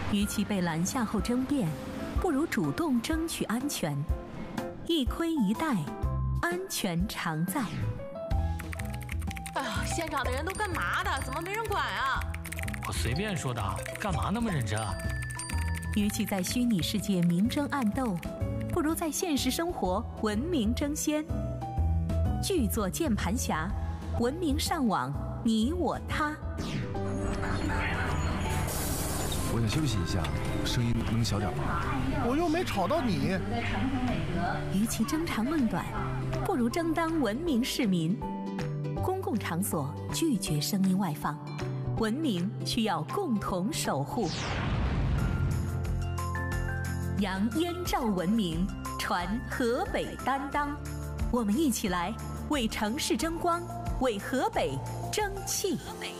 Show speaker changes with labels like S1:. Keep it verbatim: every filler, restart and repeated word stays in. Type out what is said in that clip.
S1: 与其被拦下后争辩，不如主动争取安全。一盔一带，安全常在。
S2: 哎呀，现场的人都干嘛的？怎么没人管啊？
S3: 我随便说的，干嘛那么认真？
S1: 与其在虚拟世界明争暗斗，不如在现实生活文明争先。剧作键盘侠，文明上网，你我他。
S4: 我想休息一下，声音能小点吗？
S5: 我又没吵到你。
S1: 与其争长论短，不如争当文明市民。公共场所拒绝声音外放，文明需要共同守护。扬燕赵文明，传河北担当。我们一起来为城市争光，为河北争气。